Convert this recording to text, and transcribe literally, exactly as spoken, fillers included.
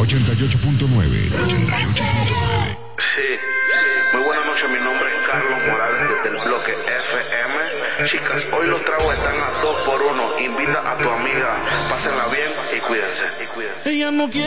ochenta y ocho punto nueve. Sí, muy buenas noches, mi nombre es Carlos Morales desde el bloque F M. Chicas, hoy los tragos están a dos por uno. Invita a tu amiga, pásenla bien y cuídense. Y cuídense. Ella no quiere